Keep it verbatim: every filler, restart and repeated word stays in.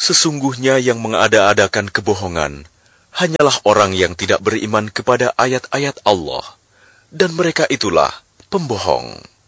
Sesungguhnya yang mengada-adakan kebohongan hanyalah orang yang tidak beriman kepada ayat-ayat Allah, dan mereka itulah pembohong.